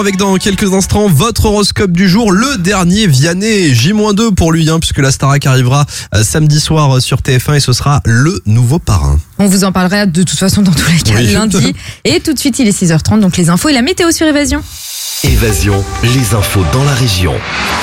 Avec dans quelques instants votre horoscope du jour, le dernier Vianney, J-2 pour lui, puisque la Starac arrivera samedi soir sur TF1 et ce sera le nouveau parrain. On vous en parlera de toute façon dans tous les cas lundi. Et tout de suite il est 6h30, donc les infos et la météo sur Évasion. Évasion, les infos dans la région.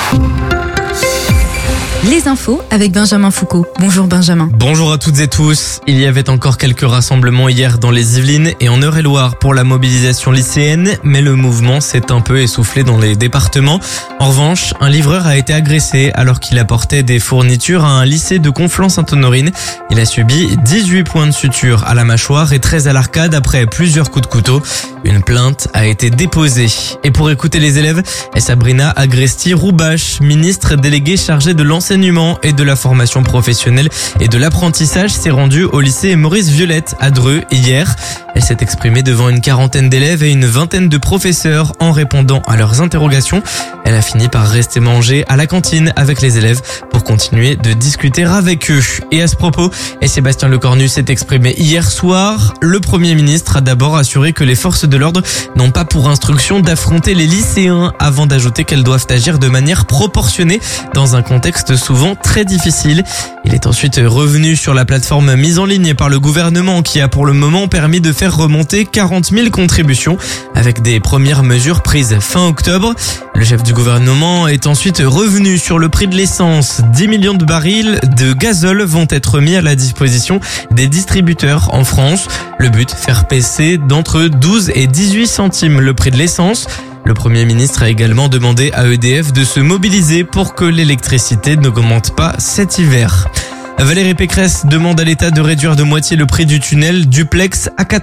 Les infos avec Benjamin Foucault. Bonjour Benjamin. Bonjour à toutes et tous. Il y avait encore quelques rassemblements hier dans les Yvelines et en Eure-et-Loire pour la mobilisation lycéenne, mais le mouvement s'est un peu essoufflé dans les départements. En revanche, un livreur a été agressé alors qu'il apportait des fournitures à un lycée de Conflans-Sainte-Honorine. Il a subi 18 points de suture à la mâchoire et 13 à l'arcade après plusieurs coups de couteau. Une plainte a été déposée. Et pour écouter les élèves, Sabrina Agresti-Roubache, ministre déléguée chargée de l'enseignement et de la formation professionnelle et de l'apprentissage, s'est rendue au lycée Maurice Violette à Dreux hier. Elle s'est exprimée devant une quarantaine d'élèves et une vingtaine de professeurs en répondant à leurs interrogations. Elle a fini par rester manger à la cantine avec les élèves pour continuer de discuter avec eux. Et à ce propos, Sébastien Lecornu s'est exprimé hier soir. Le Premier ministre a d'abord assuré que les forces de l'ordre n'ont pas pour instruction d'affronter les lycéens avant d'ajouter qu'elles doivent agir de manière proportionnée dans un contexte souvent très difficile. Il est ensuite revenu sur la plateforme mise en ligne par le gouvernement qui a pour le moment permis de faire remonter 40 000 contributions avec des premières mesures prises fin octobre. Le chef du gouvernement est ensuite revenu sur le prix de l'essence. 10 millions de barils de gazole vont être mis à la disposition des distributeurs en France. Le but, faire baisser d'entre 12 et 18 centimes le prix de l'essence. Le Premier ministre a également demandé à EDF de se mobiliser pour que l'électricité n'augmente pas cet hiver. Valérie Pécresse demande à l'État de réduire de moitié le prix du tunnel duplex A4.